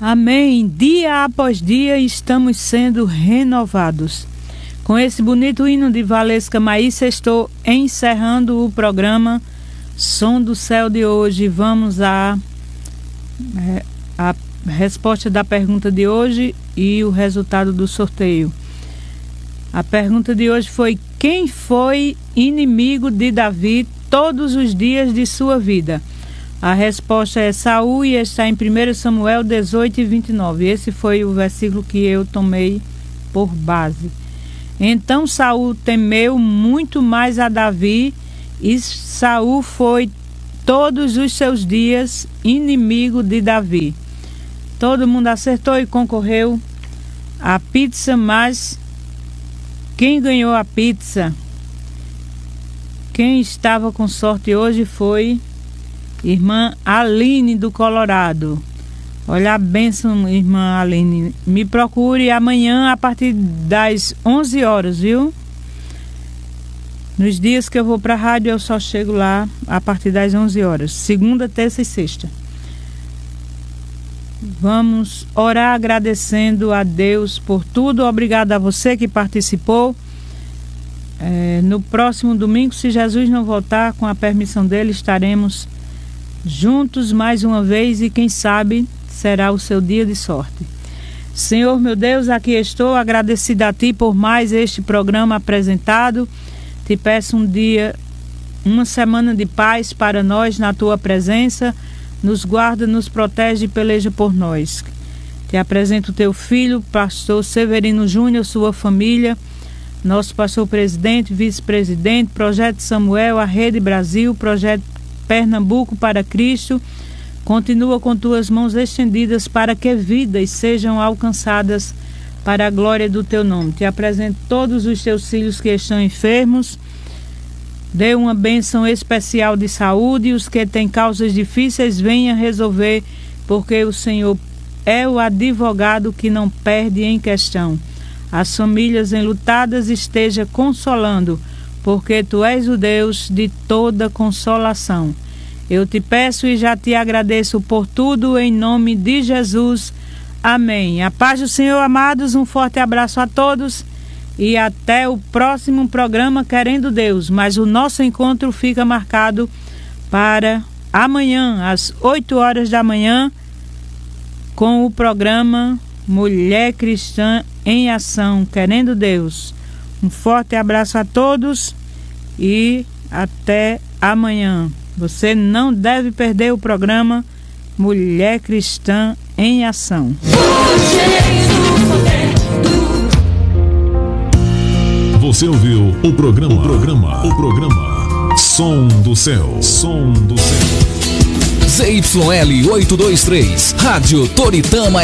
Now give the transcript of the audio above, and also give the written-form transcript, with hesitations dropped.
Amém. Dia após dia estamos sendo renovados. Com esse bonito hino de Valesca Maíssa, estou encerrando o programa Som do Céu de hoje. Vamos à resposta da pergunta de hoje e o resultado do sorteio. A pergunta de hoje foi: quem foi inimigo de Davi todos os dias de sua vida? A resposta é Saul e está em 1 Samuel 18:29. Esse foi o versículo que eu tomei por base. Então Saul temeu muito mais a Davi, e Saul foi todos os seus dias inimigo de Davi. Todo mundo acertou e concorreu à pizza, mas quem ganhou a pizza, quem estava com sorte hoje foi irmã Aline do Colorado. Olha a bênção, irmã Aline. Me procure amanhã a partir das 11 horas, viu? Nos dias que eu vou para a rádio eu só chego lá a partir das 11 horas. Segunda, terça e sexta. Vamos orar agradecendo a Deus por tudo. Obrigado a você que participou. No próximo domingo, se Jesus não voltar, com a permissão dele, estaremos juntos mais uma vez e quem sabe será o seu dia de sorte. Senhor meu Deus, aqui estou agradecida a Ti por mais este programa apresentado. Te peço uma semana de paz para nós na Tua presença. Nos guarda, nos protege e peleja por nós. Te apresento o Teu filho, pastor Severino Júnior, sua família, nosso pastor presidente, vice-presidente, Projeto Samuel, a Rede Brasil, Projeto Pernambuco para Cristo. Continua com tuas mãos estendidas para que vidas sejam alcançadas para a glória do teu nome. Te apresento todos os teus filhos que estão enfermos. Dê uma bênção especial de saúde, e os que têm causas difíceis venha resolver, porque o Senhor é o advogado que não perde em questão. As famílias enlutadas esteja consolando, porque Tu és o Deus de toda consolação. Eu te peço e já te agradeço por tudo, em nome de Jesus. Amém. A paz do Senhor, amados, um forte abraço a todos e até o próximo programa, querendo Deus. Mas o nosso encontro fica marcado para amanhã, às 8 horas da manhã, com o programa Mulher Cristã em Ação, querendo Deus. Um forte abraço a todos e até amanhã. Você não deve perder o programa Mulher Cristã em Ação. Você ouviu o programa Som do Céu. Som do Céu. ZYL 823, Rádio Toritama